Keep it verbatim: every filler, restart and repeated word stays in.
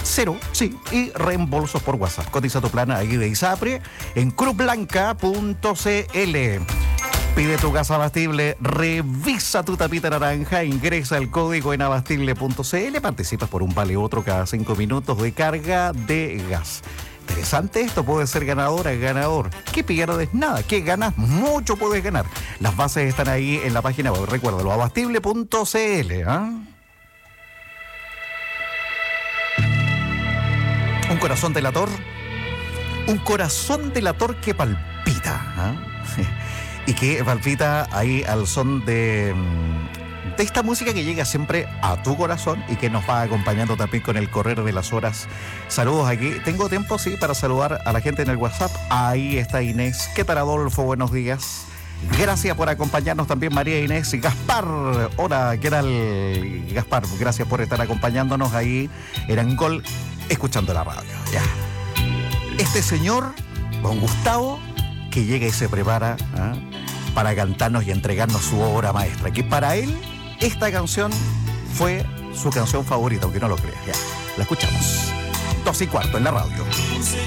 Cero, sí, y reembolsos por WhatsApp. Cotiza tu plan ahí de ISAPRE en cruz blanca punto c l. Pide tu gas abastible, revisa tu tapita naranja, ingresa el código en abastible punto c l, participas por un vale otro cada cinco minutos de carga de gas. Interesante esto, puedes ser ganadora, ganador. ¿Qué pierdes? Nada. ¿Qué ganas? Mucho puedes ganar. Las bases están ahí en la página web, recuérdalo, abastible punto c l. ¿eh? Un corazón delator, un corazón delator que palpita, ¿eh? Y que palpita ahí al son de, de esta música que llega siempre a tu corazón y que nos va acompañando también con el correr de las horas. Saludos aquí. Tengo tiempo, sí, para saludar a la gente en el WhatsApp. Ahí está Inés. ¿Qué tal, Adolfo? Buenos días. Gracias por acompañarnos también, María Inés y Gaspar. Hola, ¿qué tal, Gaspar? Gracias por estar acompañándonos ahí en Angol, escuchando la radio. Ya. Este señor, don Gustavo, que llega y se prepara, ¿eh?, para cantarnos y entregarnos su obra maestra, que para él esta canción fue su canción favorita, aunque no lo creas. Ya, la escuchamos. Dos y cuarto en la radio.